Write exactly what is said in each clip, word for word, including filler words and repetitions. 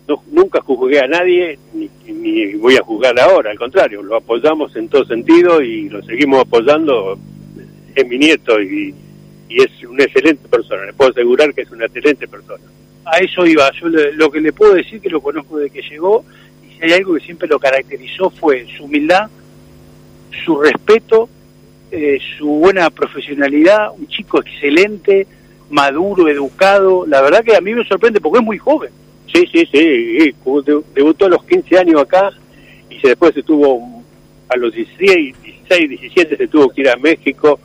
no, nunca juzgué a nadie, ni, ni voy a juzgar ahora, al contrario, lo apoyamos en todo sentido y lo seguimos apoyando. Es mi nieto y, y es una excelente persona, le puedo asegurar que es una excelente persona. A eso iba, yo le, lo que le puedo decir, que lo conozco desde que llegó, y si hay algo que siempre lo caracterizó fue su humildad, su respeto, eh, su buena profesionalidad, un chico excelente, maduro, educado. La verdad que a mí me sorprende porque es muy joven. Sí, sí, sí, debutó a los quince años acá y se, después se tuvo a los dieciséis, diecisiete se tuvo que ir a México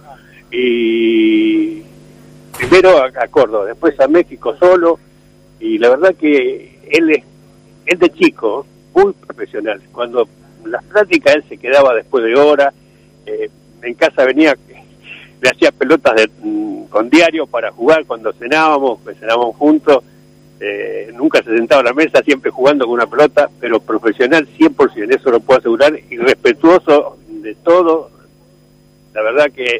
y primero a, a Córdoba, después a México solo, y la verdad que él es, él de chico, muy profesional. Cuando las prácticas él se quedaba después de horas, eh, en casa venía, le hacía pelotas de, con diario para jugar cuando cenábamos, pues cenábamos juntos. Eh, nunca se sentaba a la mesa, siempre jugando con una pelota, pero profesional cien por ciento, eso lo puedo asegurar, y respetuoso de todo. La verdad que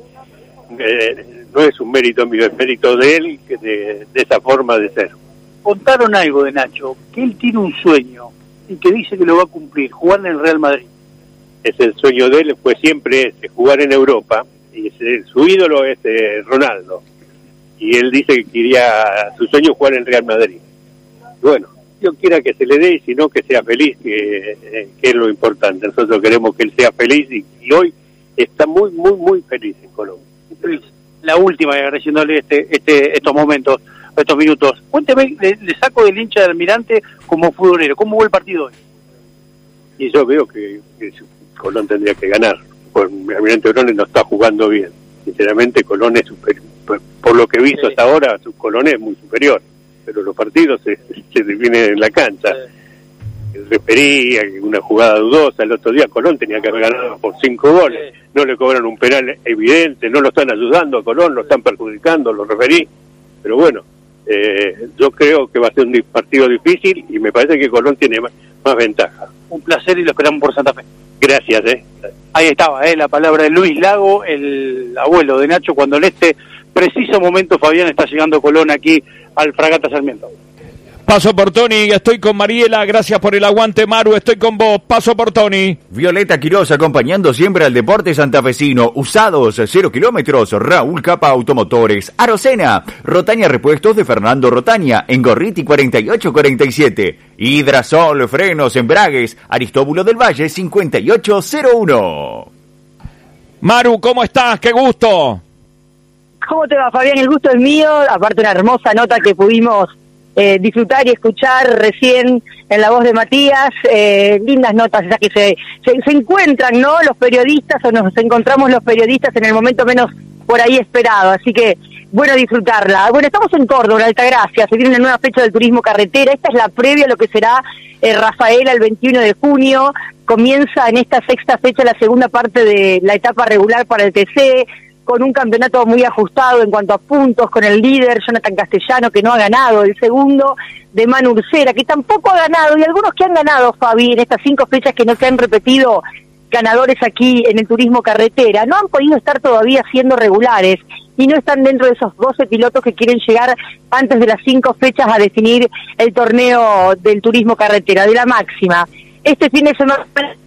eh, no es un mérito mío, es mérito de él, que de, de esa forma de ser. Contaron algo de Nacho, que él tiene un sueño y que dice que lo va a cumplir, jugar en el Real Madrid. Es el sueño de él, fue siempre ese, jugar en Europa, y ese, su ídolo es eh, Ronaldo, y él dice que quería, su sueño es jugar en Real Madrid. Bueno, yo quiera que se le dé, y si no, que sea feliz, que, eh, que es lo importante. Nosotros queremos que él sea feliz, y, y hoy está muy, muy, muy feliz en Colombia. Luis, la última, agradeciéndole este, este, estos momentos, estos minutos. Cuénteme, le, le saco del hincha del Almirante como futbolero, ¿cómo fue el partido hoy? Y yo veo que, que Colón tendría que ganar, pues Almirante Brown no está jugando bien. Sinceramente, Colón es superior, por, por lo que he visto sí. hasta ahora, su Colón es muy superior. Pero los partidos se, se definen en la cancha. Sí. El referí, una jugada dudosa, el otro día Colón tenía que haber ganado por cinco goles, sí. no le cobran un penal evidente, no lo están ayudando a Colón, lo están perjudicando los referí, pero bueno, eh, yo creo que va a ser un partido difícil y me parece que Colón tiene más, más ventaja. Un placer y lo esperamos por Santa Fe. Gracias, eh. Ahí estaba, eh, la palabra de Luis Lago, el abuelo de Nacho, cuando en este preciso momento Fabián está llegando Colón aquí al Fragata Sarmiento. Paso por Tony, estoy con Mariela, gracias por el aguante, Maru, estoy con vos, paso por Tony. Violeta Quiroz acompañando siempre al deporte santafesino, usados, cero kilómetros, Raúl Capa Automotores, Arocena, Rotaña Repuestos de Fernando Rotaña, en Gorriti cuarenta y ocho cuarenta y siete, Hidrasol, frenos, embragues, Aristóbulo del Valle cincuenta y ocho cero uno. Maru, ¿cómo estás? ¡Qué gusto! ¿Cómo te va, Fabián? El gusto es mío, aparte una hermosa nota que pudimos eh, disfrutar y escuchar recién en la voz de Matías, eh, lindas notas esas que se, se, se encuentran, ¿no? Los periodistas, o nos encontramos los periodistas en el momento menos por ahí esperado, así que bueno disfrutarla. Bueno, estamos en Córdoba, en Altagracia, se viene una nueva fecha del turismo carretera, esta es la previa a lo que será eh, Rafaela el veintiuno de junio, comienza en esta sexta fecha la segunda parte de la etapa regular para el T C, con un campeonato muy ajustado en cuanto a puntos, con el líder Jonathan Castellano, que no ha ganado, el segundo de Manu Ursera, que tampoco ha ganado, y algunos que han ganado, Fabi, en estas cinco fechas que no se han repetido ganadores aquí en el turismo carretera, no han podido estar todavía siendo regulares, y no están dentro de esos doce pilotos que quieren llegar antes de las cinco fechas a definir el torneo del turismo carretera, de la máxima. Este fin de semana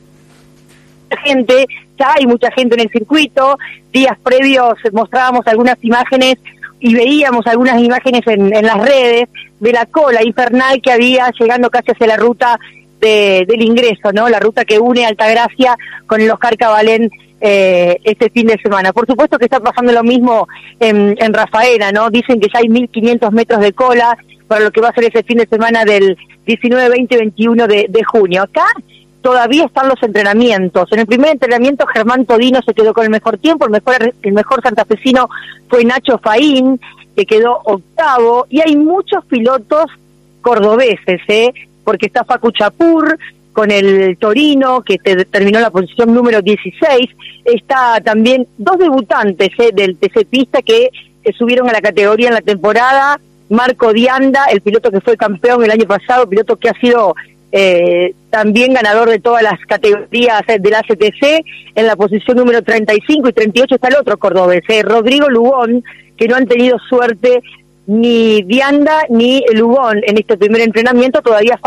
gente, ya hay mucha gente en el circuito, días previos mostrábamos algunas imágenes y veíamos algunas imágenes en, en las redes de la cola infernal que había llegando casi hacia la ruta de, del ingreso, ¿no? La ruta que une Altagracia con el Oscar Cabalén eh, este fin de semana. Por supuesto que está pasando lo mismo en, en Rafaela, ¿no? Dicen que ya hay mil quinientos metros de cola para lo que va a ser ese fin de semana del diecinueve, veinte, veintiuno de, de junio. Acá todavía están los entrenamientos. En el primer entrenamiento Germán Todino se quedó con el mejor tiempo, el mejor el mejor santafesino fue Nacho Faín, que quedó octavo, y hay muchos pilotos cordobeses, ¿eh? Porque está Facu Chapur con el Torino, que te, terminó la posición número dieciséis, está también dos debutantes ¿eh? del T C Pista que, que subieron a la categoría en la temporada, Marco Dianda, el piloto que fue campeón el año pasado, piloto que ha sido Eh, también ganador de todas las categorías eh, del A C T C, en la posición número treinta y cinco y treinta y ocho está el otro cordobés, eh, Rodrigo Lugón, que no han tenido suerte ni Dianda ni Lugón en este primer entrenamiento, todavía